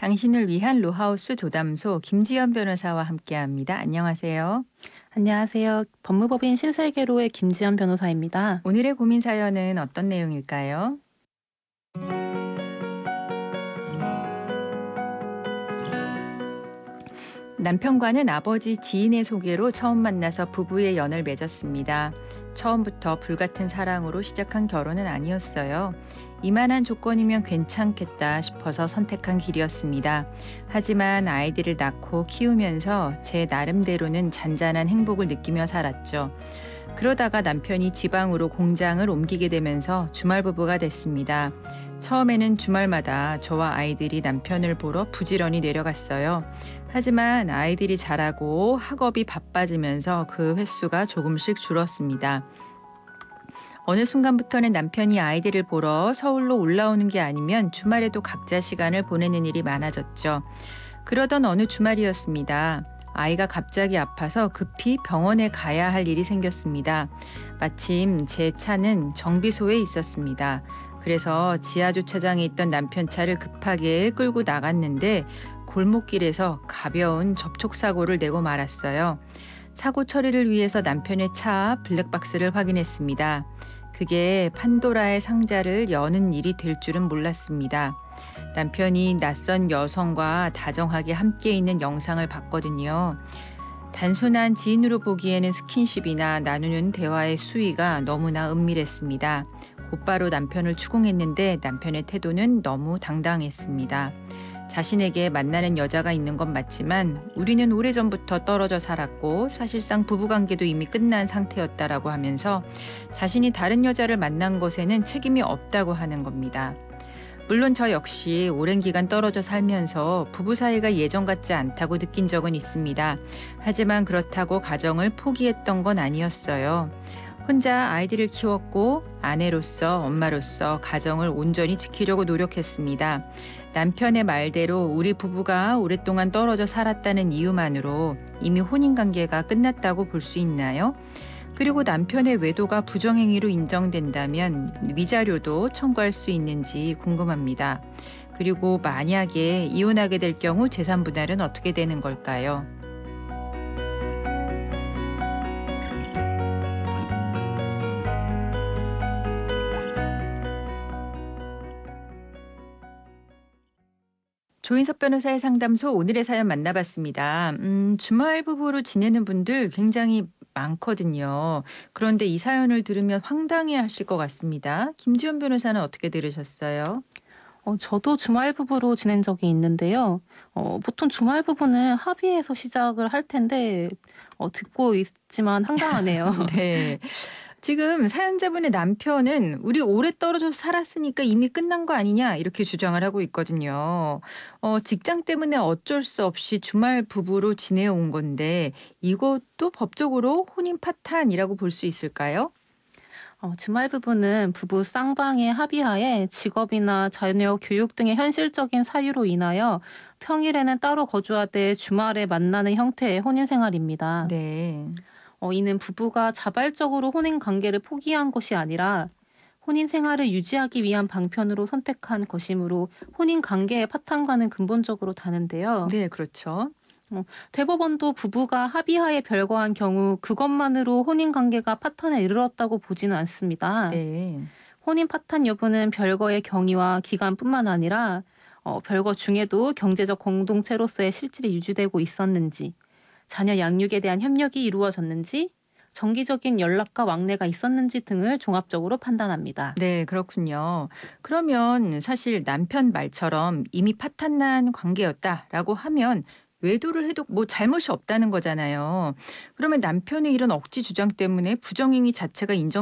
당신을 위한 로하우스 도담소 김지연 변호사와 함께합니다. 안녕하세요. 안녕하세요. 법무법인 신세계로의 김지연 변호사입니다. 오늘의 고민 사연은 어떤 내용일까요? 남편과는 아버지 지인의 소개로 처음 만나서 부부의 연을 맺었습니다. 처음부터 불같은 사랑으로 시작한 결혼은 아니었어요. 이만한 조건이면 괜찮겠다 싶어서 선택한 길이었습니다. 하지만 아이들을 낳고 키우면서 제 나름대로는 잔잔한 행복을 느끼며 살았죠. 그러다가 남편이 지방으로 공장을 옮기게 되면서 주말 부부가 됐습니다. 처음에는 주말마다 저와 아이들이 남편을 보러 부지런히 내려갔어요. 하지만 아이들이 자라고 학업이 바빠지면서 그 횟수가 조금씩 줄었습니다. 어느 순간부터는 남편이 아이들을 보러 서울로 올라오는 게 아니면 주말에도 각자 시간을 보내는 일이 많아졌죠. 그러던 어느 주말이었습니다. 아이가 갑자기 아파서 급히 병원에 가야 할 일이 생겼습니다. 마침 제 차는 정비소에 있었습니다. 그래서 지하 주차장에 있던 남편 차를 급하게 끌고 나갔는데 골목길에서 가벼운 접촉사고를 내고 말았어요. 사고 처리를 위해서 남편의 차 블랙박스를 확인했습니다. 그게 판도라의 상자를 여는 일이 될 줄은 몰랐습니다. 남편이 낯선 여성과 다정하게 함께 있는 영상을 봤거든요. 단순한 지인으로 보기에는 스킨십이나 나누는 대화의 수위가 너무나 은밀했습니다. 곧바로 남편을 추궁했는데 남편의 태도는 너무 당당했습니다. 자신에게 만나는 여자가 있는 건 맞지만 우리는 오래전부터 떨어져 살았고 사실상 부부관계도 이미 끝난 상태였다라고 하면서 자신이 다른 여자를 만난 것에는 책임이 없다고 하는 겁니다. 물론 저 역시 오랜 기간 떨어져 살면서 부부 사이가 예전 같지 않다고 느낀 적은 있습니다. 하지만 그렇다고 가정을 포기했던 건 아니었어요. 혼자 아이들을 키웠고 아내로서 엄마로서 가정을 온전히 지키려고 노력했습니다. 남편의 말대로 우리 부부가 오랫동안 떨어져 살았다는 이유만으로 이미 혼인관계가 끝났다고 볼 수 있나요? 그리고 남편의 외도가 부정행위로 인정된다면 위자료도 청구할 수 있는지 궁금합니다. 그리고 만약에 이혼하게 될 경우 재산 분할은 어떻게 되는 걸까요? 조인석 변호사의 상담소 오늘의 사연 만나봤습니다. 주말 부부로 지내는 분들 굉장히 많거든요. 그런데 이 사연을 들으면 황당해 하실 것 같습니다. 김지연 변호사는 어떻게 들으셨어요? 저도 주말 부부로 지낸 적이 있는데요. 보통 주말 부부는 합의해서 시작을 할 텐데 듣고 있지만 황당하네요. 네. 지금 사연자분의 남편은 우리 오래 떨어져 살았으니까 이미 끝난 거 아니냐 이렇게 주장을 하고 있거든요. 직장 때문에 어쩔 수 없이 주말 부부로 지내온 건데 이것도 법적으로 혼인 파탄이라고 볼 수 있을까요? 주말 부부는 부부 쌍방의 합의하에 직업이나 자녀 교육 등의 현실적인 사유로 인하여 평일에는 따로 거주하되 주말에 만나는 형태의 혼인 생활입니다. 네. 이는 부부가 자발적으로 혼인 관계를 포기한 것이 아니라 혼인 생활을 유지하기 위한 방편으로 선택한 것이므로 혼인 관계의 파탄과는 근본적으로 다른데요. 네, 그렇죠. 대법원도 부부가 합의하에 별거한 경우 그것만으로 혼인 관계가 파탄에 이르렀다고 보지는 않습니다. 네. 혼인 파탄 여부는 별거의 경위와 기간뿐만 아니라 별거 중에도 경제적 공동체로서의 실질이 유지되고 있었는지, 자녀 양육에 대한 협력이 이루어졌는지, 정기적인 연락과 왕래가 있었는지 등을 종합적으로 판단합니다. 네, 그렇군요. 그러면 사실 남편 말처럼 이미 파탄난 관계였다라고 하면 외도를 해도 뭐 잘못이 없다는 거잖아요. 그러면 남편의 이런 억지 주장 때문에 부정행위 자체가 인정